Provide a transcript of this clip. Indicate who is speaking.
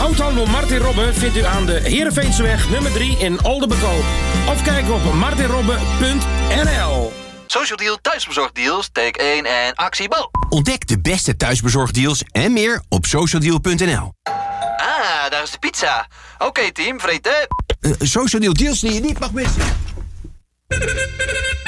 Speaker 1: Houthandel Martin Robben vindt u aan de Heerenveenseweg nummer 3 in Oldenbekoop. Of kijk op martinrobben.nl.
Speaker 2: Social Deal thuisbezorgdeals, take 1 en actie Bo.
Speaker 3: Ontdek de beste thuisbezorgdeals en meer op socialdeal.nl.
Speaker 2: Ah, daar is de pizza. Oké, team, vreten.
Speaker 3: Social Deal deals die je niet mag missen.